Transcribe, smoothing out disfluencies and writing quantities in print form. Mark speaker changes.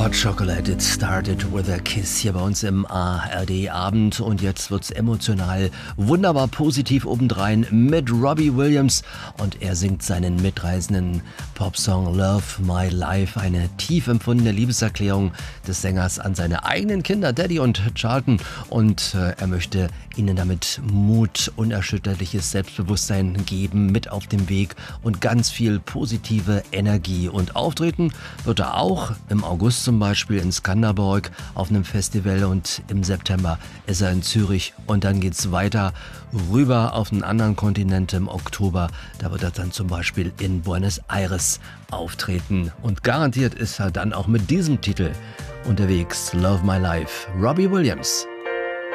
Speaker 1: Hot Chocolate, it started with a kiss hier bei uns im ARD-Abend und jetzt wird's emotional, wunderbar positiv obendrein mit Robbie Williams und er singt seinen mitreißenden Popsong Love My Life, eine tief empfundene Liebeserklärung des Sängers an seine eigenen Kinder Daddy und Charlton und er möchte ihnen damit Mut, unerschütterliches Selbstbewusstsein geben, mit auf dem Weg und ganz viel positive Energie und auftreten wird er auch im August zum Beispiel in Skanderborg auf einem Festival und im September ist er in Zürich und dann geht's weiter rüber auf einen anderen Kontinent im Oktober. Da wird er dann zum Beispiel in Buenos Aires auftreten und garantiert ist er dann auch mit diesem Titel unterwegs. Love My Life, Robbie Williams.